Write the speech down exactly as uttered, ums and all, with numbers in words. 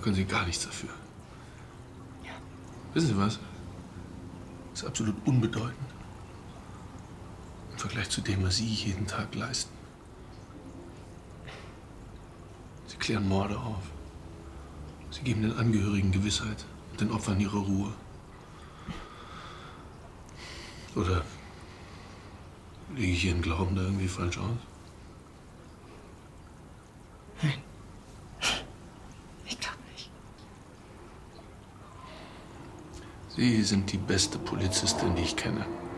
Da können Sie gar nichts dafür. Ja. Wissen Sie was? Das ist absolut unbedeutend. Im Vergleich zu dem, was Sie jeden Tag leisten. Sie klären Morde auf. Sie geben den Angehörigen Gewissheit und den Opfern ihre Ruhe. Oder lege ich Ihren Glauben da irgendwie falsch aus? Nein. Ich glaube nicht. Sie sind die beste Polizistin, die ich kenne.